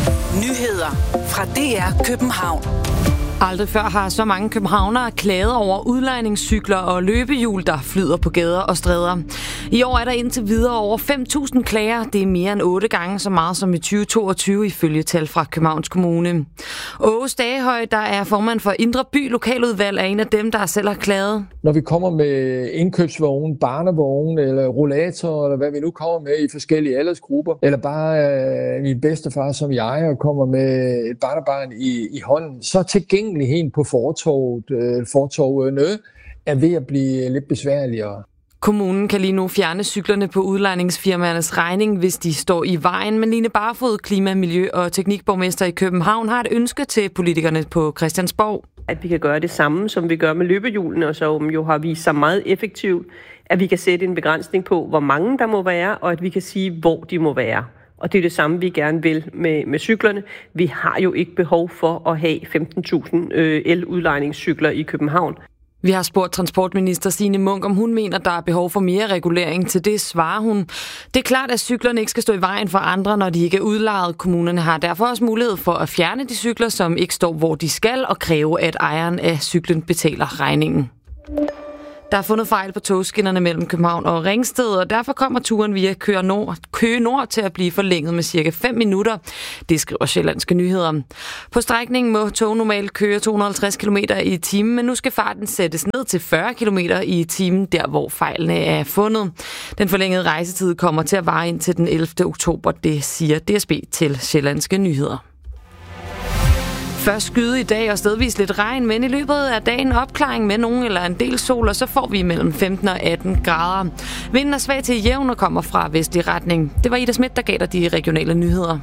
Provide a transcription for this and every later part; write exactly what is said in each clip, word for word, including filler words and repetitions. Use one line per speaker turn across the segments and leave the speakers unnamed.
Nyheder fra D R København.
Aldrig før har så mange københavnere klaget over udlejningscykler og løbehjul, der flyder på gader og stræder. I år er der indtil videre over fem tusind klager. Det er mere end otte gange så meget som i tyve toogtyve ifølge tal fra Københavns Kommune. Åge Stagehøj, der er formand for Indre By Lokaludvalg, er en af dem, der selv har klaget.
Når vi kommer med indkøbsvogn, barnevogn eller rollator, eller hvad vi nu kommer med i forskellige aldersgrupper, eller bare øh, min bedstefar som jeg, og kommer med et barnebarn i, i hånden, så tilgængeligheden på fortovet, øh, fortovene er ved at blive lidt besværligere.
Kommunen kan lige nu fjerne cyklerne på udlejningsfirmaernes regning, hvis de står i vejen, men Line Barfod, klima-, miljø- og teknikborgmester i København, har et ønske til politikerne på Christiansborg.
At vi kan gøre det samme, som vi gør med løbehjulene, og som jo har vist sig meget effektivt, at vi kan sætte en begrænsning på, hvor mange der må være, og at vi kan sige, hvor de må være. Og det er det samme, vi gerne vil med, med cyklerne. Vi har jo ikke behov for at have femten tusind øh, el-udlejningscykler i København.
Vi har spurgt transportminister Signe Munk, om hun mener, der er behov for mere regulering. Til det svarer hun: det er klart, at cyklerne ikke skal stå i vejen for andre, når de ikke er udlejet. Kommunerne har derfor også mulighed for at fjerne de cykler, som ikke står, hvor de skal, og kræve, at ejeren af cyklen betaler regningen. Der er fundet fejl på togskinnerne mellem København og Ringsted, og derfor kommer turen via Køge Nord, Køge Nord til at blive forlænget med cirka fem minutter. Det skriver Sjællandske Nyheder. På strækningen må tog normalt køre to hundrede og halvtreds kilometer i timen, men nu skal farten sættes ned til fyrre kilometer i timen, der hvor fejlene er fundet. Den forlængede rejsetid kommer til at vare indtil den ellevte oktober, det siger D S B til Sjællandske Nyheder. Først skyde i dag og stedvis lidt regn, men i løbet af dagen opklaring med nogen eller en del sol, og så får vi mellem femten og atten grader. Vinden er svag til jævn og kommer fra vestlig retning. Det var Ida Schmidt, der gav dig de regionale nyheder.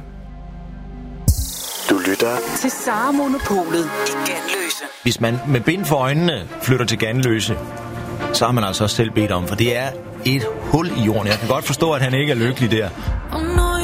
Du lytter til Sara Monopolet i Ganløse.
Hvis man med bind for øjnene flytter til Ganløse, så har man altså også selv bedt om, for det er et hul i jorden. Jeg kan godt forstå, at han ikke er lykkelig der.